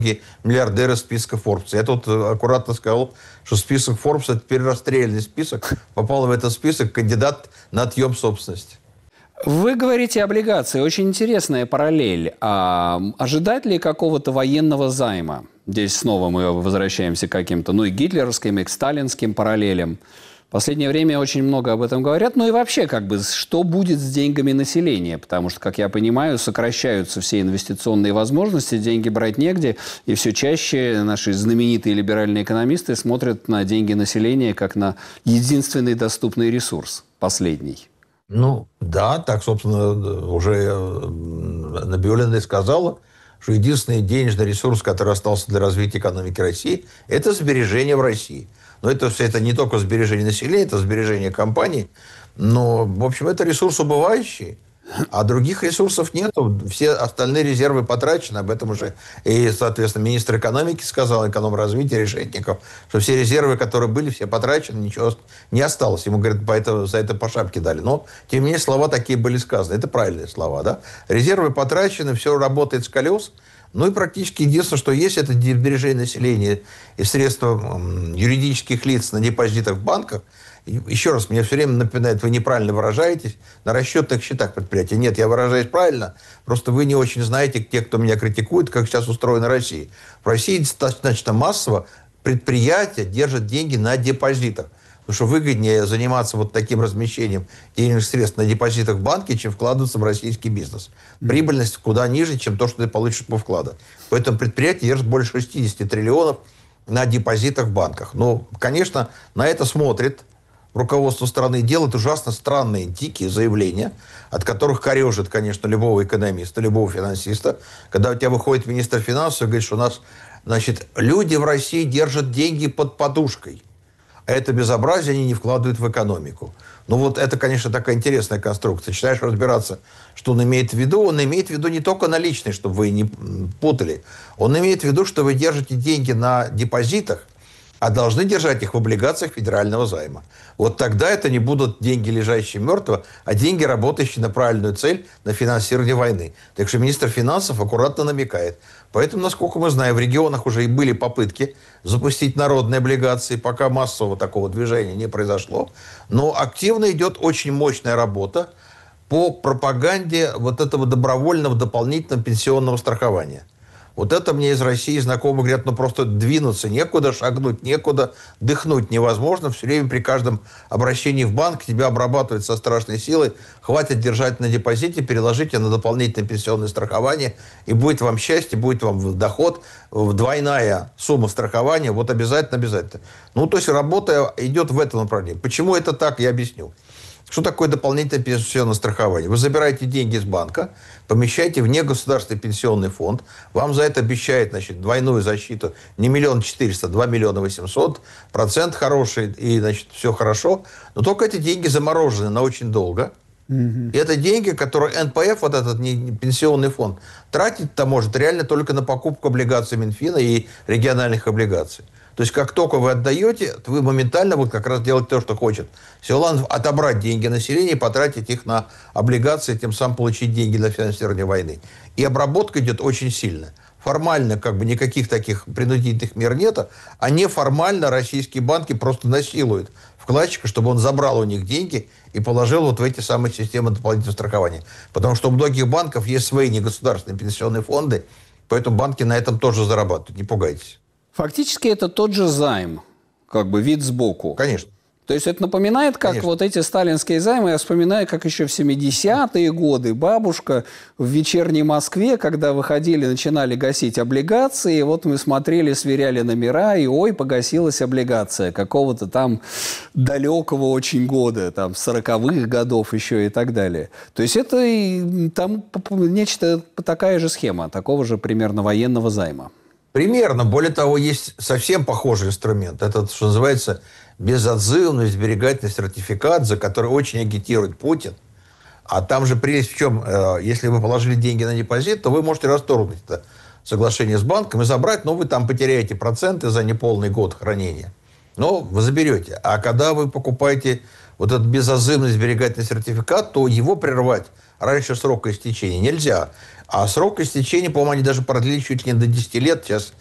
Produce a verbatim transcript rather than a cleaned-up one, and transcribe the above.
миллиардеры списка Forbes. Я тут аккуратно сказал, что список Forbes – это теперь расстрельный список. Попал в этот список кандидат на отъем собственности. Вы говорите облигации. Очень интересная параллель. А ожидать ли какого-то военного займа? Здесь снова мы возвращаемся к каким-то, ну, и гитлеровским, и к сталинским параллелям. В последнее время очень много об этом говорят. Ну и вообще, как бы, что будет с деньгами населения? Потому что, как я понимаю, сокращаются все инвестиционные возможности, деньги брать негде, и все чаще наши знаменитые либеральные экономисты смотрят на деньги населения как на единственный доступный ресурс, последний. Ну, да, так, собственно, уже Набиуллина и сказала, что единственный денежный ресурс, который остался для развития экономики России, это сбережения в России. Но это все это не только сбережение населения, это сбережение компаний. Но, в общем, это ресурс убывающий. А других ресурсов нет. Все остальные резервы потрачены. Об этом уже и, соответственно, министр экономики сказал, экономразвития Решетников, что все резервы, которые были, все потрачены, ничего не осталось. Ему, говорят, по это, за это по шапке дали. Но, тем не менее, слова такие были сказаны. Это правильные слова, да? Резервы потрачены, все работает с колес. Ну и практически единственное, что есть, это сбережение населения и средства юридических лиц на депозитах в банках. И еще раз, мне все время напоминает, вы неправильно выражаетесь на расчетных счетах предприятия. Нет, я выражаюсь правильно, просто вы не очень знаете, те, кто меня критикует, как сейчас устроена Россия. В России достаточно массово предприятия держат деньги на депозитах. Потому что выгоднее заниматься вот таким размещением денежных средств на депозитах в банке, чем вкладываться в российский бизнес. Прибыльность куда ниже, чем то, что ты получишь по вкладу. Поэтому предприятие держит больше шестидесяти триллионов на депозитах в банках. Ну, конечно, на это смотрит руководство страны, делает ужасно странные, дикие заявления, от которых корежит, конечно, любого экономиста, любого финансиста. Когда у тебя выходит министр финансов и говорит, что у нас, значит, люди в России держат деньги под подушкой. А это безобразие они не вкладывают в экономику. Ну вот это, конечно, такая интересная конструкция. Начинаешь разбираться, что он имеет в виду. Он имеет в виду не только наличные, чтобы вы не путали. Он имеет в виду, что вы держите деньги на депозитах, а должны держать их в облигациях федерального займа. Вот тогда это не будут деньги, лежащие мертво, а деньги, работающие на правильную цель, на финансирование войны. Так что министр финансов аккуратно намекает. Поэтому, насколько мы знаем, в регионах уже и были попытки запустить народные облигации, пока массового такого движения не произошло. Но активно идет очень мощная работа по пропаганде вот этого добровольного дополнительного пенсионного страхования. Вот это мне из России знакомые говорят, ну просто двинуться некуда, шагнуть некуда, дыхнуть невозможно. Все время при каждом обращении в банк тебя обрабатывают со страшной силой. Хватит держать на депозите, переложите на дополнительное пенсионное страхование, и будет вам счастье, будет вам доход, двойная сумма страхования, вот обязательно, обязательно. Ну, то есть работа идет в этом направлении. Почему это так, я объясню. Что такое дополнительное пенсионное страхование? Вы забираете деньги из банка, помещаете в негосударственный пенсионный фонд, вам за это обещают, значит, двойную защиту не миллион четыреста, два миллиона восемьсот, процент хороший, и, значит, все хорошо. Но только эти деньги заморожены на очень долго. Mm-hmm. И это деньги, которые эн пэ эф, вот этот пенсионный фонд, тратить-то может реально только на покупку облигаций Минфина и региональных облигаций. То есть, как только вы отдаете, вы моментально вот как раз делаете то, что хочет Силуанов, отобрать деньги населения и потратить их на облигации, тем самым получить деньги для финансирования войны. И обработка идет очень сильно. Формально как бы никаких таких принудительных мер нет, а неформально российские банки просто насилуют вкладчика, чтобы он забрал у них деньги и положил вот в эти самые системы дополнительного страхования. Потому что у многих банков есть свои негосударственные пенсионные фонды, поэтому банки на этом тоже зарабатывают. Не пугайтесь. Фактически это тот же займ, как бы вид сбоку. Конечно. То есть это напоминает, как Конечно. Вот эти сталинские займы. Я вспоминаю, как еще в семидесятые годы бабушка в вечерней Москве, когда выходили, начинали гасить облигации, вот мы смотрели, сверяли номера, и ой, погасилась облигация какого-то там далекого очень года, там сороковых годов еще и так далее. То есть это там нечто, такая же схема, такого же примерно военного займа. Примерно. Более того, есть совсем похожий инструмент. Это, что называется, безотзывный сберегательный сертификат, за который очень агитирует Путин. А там же прелесть в чем? Если вы положили деньги на депозит, то вы можете расторгнуть это соглашение с банком и забрать, но вы там потеряете проценты за неполный год хранения. Но вы заберете. А когда вы покупаете вот этот безотзывный сберегательный сертификат, то его прервать раньше срока истечения нельзя. А срок истечения, по-моему, они даже продлили чуть ли не до десяти лет. Сейчас